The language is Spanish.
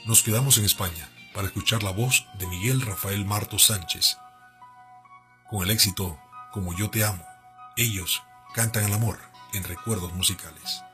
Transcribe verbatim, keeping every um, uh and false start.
Nos quedamos en España para escuchar la voz de Miguel Rafael Martos Sánchez. Con el éxito Como yo te amo, ellos cantan el amor en recuerdos musicales.